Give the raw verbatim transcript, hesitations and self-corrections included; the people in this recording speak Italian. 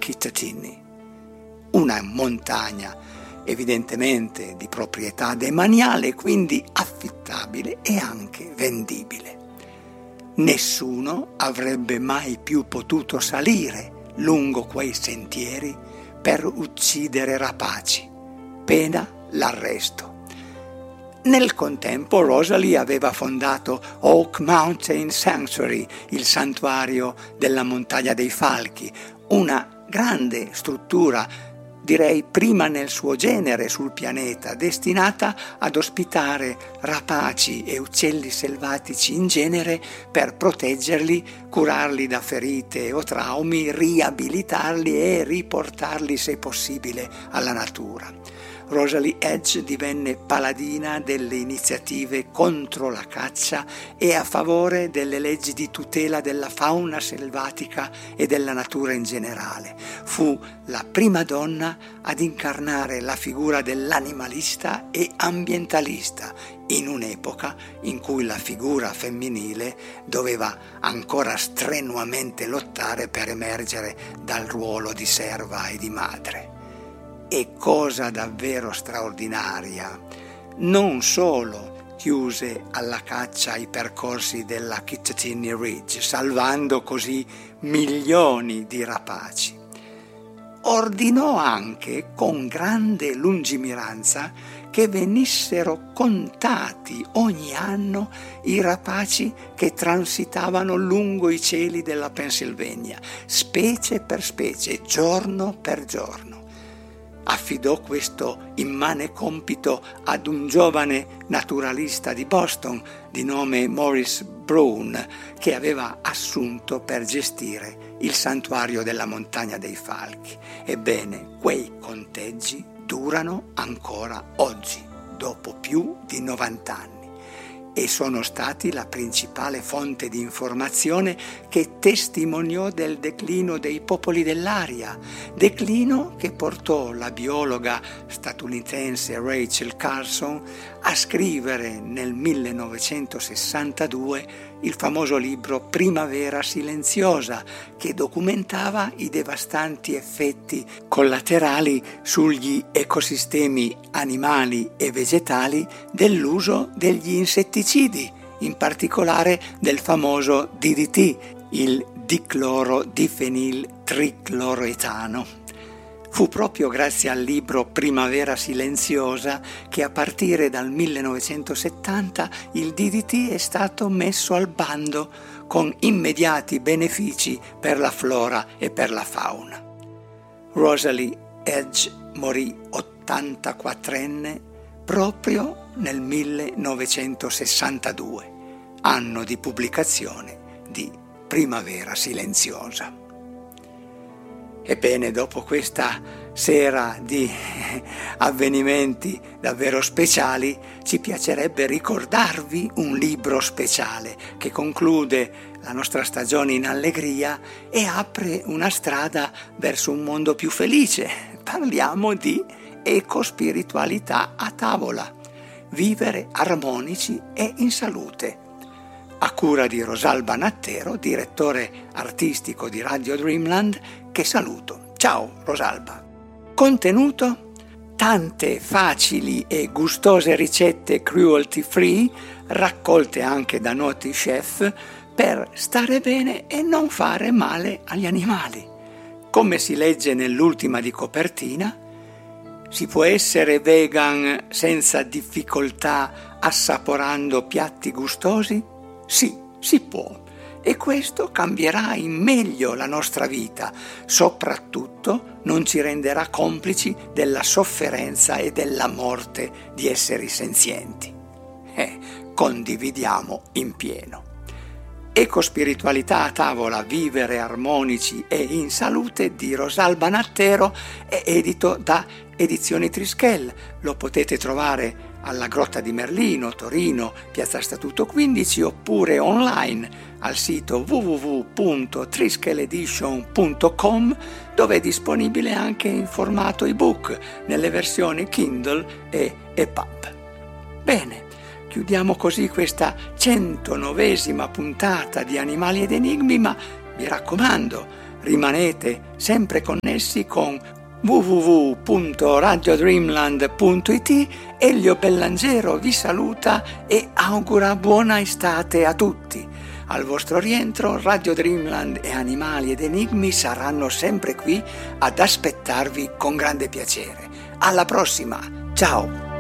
Kittatinny, una montagna evidentemente di proprietà demaniale, quindi affittabile e anche vendibile. Nessuno avrebbe mai più potuto salire lungo quei sentieri per uccidere rapaci, pena l'arresto. Nel contempo Rosalie aveva fondato Oak Mountain Sanctuary, il santuario della Montagna dei Falchi, una grande struttura, direi prima nel suo genere sul pianeta, destinata ad ospitare rapaci e uccelli selvatici in genere per proteggerli, curarli da ferite o traumi, riabilitarli e riportarli, se possibile, alla natura. Rosalie Edge divenne paladina delle iniziative contro la caccia e a favore delle leggi di tutela della fauna selvatica e della natura in generale. Fu la prima donna ad incarnare la figura dell'animalista e ambientalista in un'epoca in cui la figura femminile doveva ancora strenuamente lottare per emergere dal ruolo di serva e di madre. E cosa davvero straordinaria, non solo chiuse alla caccia i percorsi della Kittatinny Ridge, salvando così milioni di rapaci, ordinò anche con grande lungimiranza che venissero contati ogni anno i rapaci che transitavano lungo i cieli della Pennsylvania, specie per specie, giorno per giorno. Affidò questo immane compito ad un giovane naturalista di Boston di nome Maurice Brown, che aveva assunto per gestire il santuario della Montagna dei Falchi. Ebbene, quei conteggi durano ancora oggi, dopo più di novanta anni, e sono stati la principale fonte di informazione che testimoniò del declino dei popoli dell'area, declino che portò la biologa statunitense Rachel Carson a scrivere nel millenovecentosessantadue il famoso libro Primavera silenziosa, che documentava i devastanti effetti collaterali sugli ecosistemi animali e vegetali dell'uso degli insetticidi, in particolare del famoso D D T, il diclorodifenil-tricloroetano. Fu proprio grazie al libro Primavera silenziosa che a partire dal millenovecentosettanta il D D T è stato messo al bando con immediati benefici per la flora e per la fauna. Rosalie Edge morì ottantaquattrenne proprio nel millenovecentosessantadue, anno di pubblicazione di Primavera silenziosa. Ebbene, dopo questa sera di avvenimenti davvero speciali, ci piacerebbe ricordarvi un libro speciale che conclude la nostra stagione in allegria e apre una strada verso un mondo più felice. Parliamo di ecospiritualità a tavola, vivere armonici e in salute, a cura di Rosalba Nattero, direttore artistico di Radio Dreamland, che saluto. Ciao Rosalba. Contenuto: tante facili e gustose ricette cruelty free, raccolte anche da noti chef, per stare bene e non fare male agli animali. Come si legge nell'ultima di copertina, si può essere vegan senza difficoltà assaporando piatti gustosi? Sì, si può. E questo cambierà in meglio la nostra vita, soprattutto non ci renderà complici della sofferenza e della morte di esseri senzienti. Eh, condividiamo in pieno. Ecospiritualità a tavola, vivere armonici e in salute di Rosalba Nattero è edito da Edizioni Trischel. Lo potete trovare alla Grotta di Merlino, Torino, Piazza Statuto quindici, oppure online al sito w w w punto trischeledition punto com, dove è disponibile anche in formato ebook nelle versioni Kindle e EPUB. Bene, chiudiamo così questa centonovesima puntata di Animali ed Enigmi, ma mi raccomando, rimanete sempre connessi con w w w punto radio dreamland punto i t. Elio Bellangero vi saluta e augura buona estate a tutti. Al vostro rientro Radio Dreamland e Animali ed Enigmi saranno sempre qui ad aspettarvi con grande piacere. Alla prossima, ciao!